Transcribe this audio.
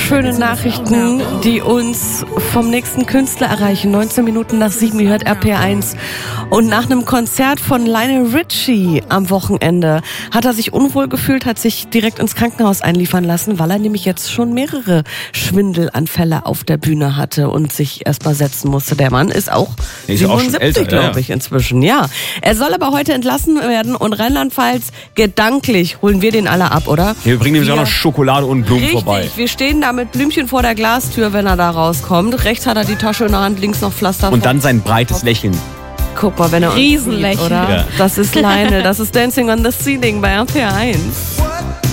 schöne Nachrichten, die uns vom nächsten Künstler erreichen. 19 Minuten nach 7 hört RPR1. Und nach einem Konzert von Lionel Richie am Wochenende hat er sich unwohl gefühlt, hat sich direkt ins Krankenhaus einliefern lassen, weil er nämlich jetzt schon mehrere Schwindelanfälle auf der Bühne hatte und sich erstmal setzen musste. Der Mann ist auch 77, glaube ich, inzwischen. Ja, er soll aber heute entlassen werden und Rheinland-Pfalz, gedanklich holen wir den alle ab, oder? Wir bringen nämlich auch noch Schokolade und Blumen vorbei. Richtig, wir stehen da mit Blümchen vor der Glastür, wenn er da rauskommt. Rechts hat er die Tasche in der Hand, links noch Pflaster. Und dann sein breites Lächeln. Guck mal, wenn er uns sieht, oder? Ja. Das ist Lionel, das ist Dancing on the Ceiling bei RPR1.